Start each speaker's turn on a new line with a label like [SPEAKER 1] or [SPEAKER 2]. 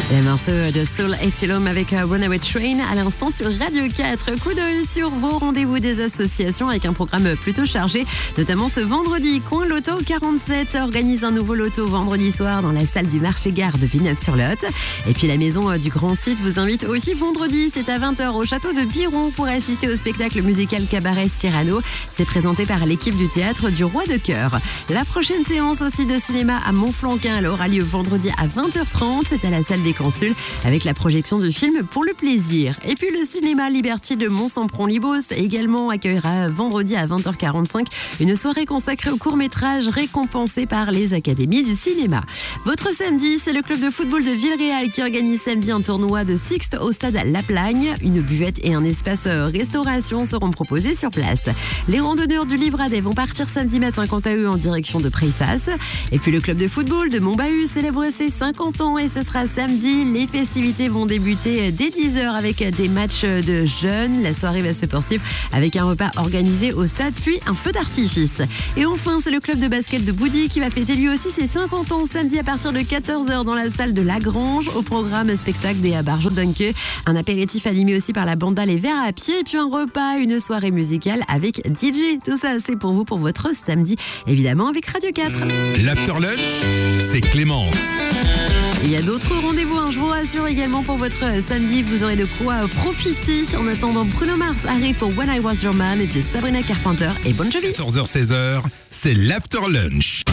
[SPEAKER 1] Le morceau de Soul Asylum avec Runaway Train à l'instant sur Radio 4. Coup d'œil sur vos rendez-vous des associations avec un programme plutôt chargé, notamment ce vendredi. Coin Loto 47 organise un nouveau loto vendredi soir dans la salle du marché-gare de Villeneuve-sur-Lot. Et puis la maison du Grand Site vous invite aussi vendredi, c'est à 20h au château de Biron pour assister au spectacle musical Cabaret Cyrano. C'est présenté par l'équipe du théâtre du Roi de Cœur. La prochaine séance aussi de cinéma à Montflanquin aura lieu vendredi à 20h30. C'est à la salle des Consuls avec la projection du film Pour le plaisir. Et puis le cinéma Liberty de Mont-Sampron-Libos également accueillera vendredi à 20h45 une soirée consacrée au court-métrage récompensé par les académies du cinéma. Votre samedi, c'est le club de football de Villeréal qui organise samedi un tournoi de Sixte au stade La Plagne. Une buvette et un espace restauration seront proposés sur place. Les randonneurs du Livradet vont partir samedi matin quant à eux en direction de Prissas. Et puis le club de football de Montbahus célèbre ses 50 ans et ce sera samedi. Les festivités vont débuter dès 10h avec des matchs de jeunes. La soirée va se poursuivre avec un repas organisé au stade puis un feu d'artifice. Et enfin, c'est le club de basket de Boudy qui va fêter lui aussi ses 50 ans samedi à partir de 14h dans la salle de Lagrange. Au programme spectacle des Barjots de Dunke, un apéritif animé aussi par la banda Les Verts à pied et puis un repas, une soirée musicale avec DJ. Tout ça, c'est pour vous pour votre samedi, évidemment avec Radio 4.
[SPEAKER 2] L'After Lunch, c'est Clémence.
[SPEAKER 1] Il y a d'autres rendez-vous, je vous rassure également pour votre samedi, vous aurez de quoi profiter. En attendant, Bruno Mars arrive pour When I Was Your Man et puis Sabrina Carpenter et Bon Jovi.
[SPEAKER 2] 14h-16h, c'est l'After Lunch.